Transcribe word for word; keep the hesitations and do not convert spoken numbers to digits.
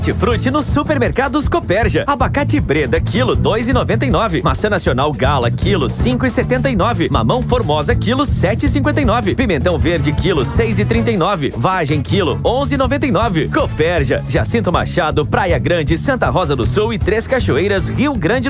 Frute no Supermercados Copérgia. Abacate Breda, quilo dois e noventa e nove. Maçã Nacional Gala, quilo cinco e setenta e nove. Mamão Formosa, quilo sete e cinquenta e nove. Pimentão Verde, quilo seis e trinta e nove. Vagem, quilo onze e noventa e nove. Copérgia, Jacinto Machado, Praia Grande, Santa Rosa do Sul e Três Cachoeiras, Rio Grande